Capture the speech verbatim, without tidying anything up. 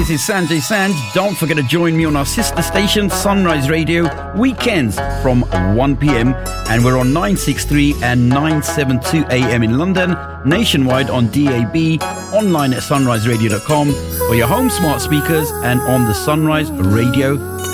This is Sanjay Sanj. Don't forget to join me on our sister station, Sunrise Radio, weekends from one p.m. And we're on nine sixty-three and nine seventy-two a m in London, nationwide on D A B, online at sunrise radio dot com, for your home smart speakers and on the Sunrise Radio